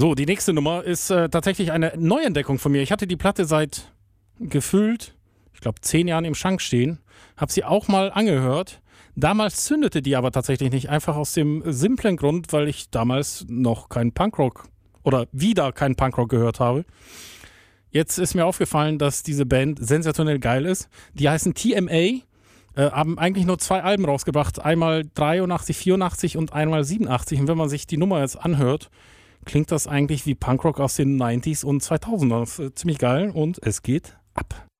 So, die nächste Nummer ist tatsächlich eine Neuentdeckung von mir. Ich hatte die Platte seit gefühlt, ich glaube, 10 Jahren im Schrank stehen. Habe sie auch mal angehört. Damals zündete die aber tatsächlich nicht. Einfach aus dem simplen Grund, weil ich damals noch keinen Punkrock oder wieder keinen Punkrock gehört habe. Jetzt ist mir aufgefallen, dass diese Band sensationell geil ist. Die heißen TMA. Haben eigentlich nur 2 Alben rausgebracht. Einmal 83, 84 und einmal 87. Und wenn man sich die Nummer jetzt anhört, klingt das eigentlich wie Punkrock aus den 90s und 2000ern. Das ist ziemlich geil und es geht ab.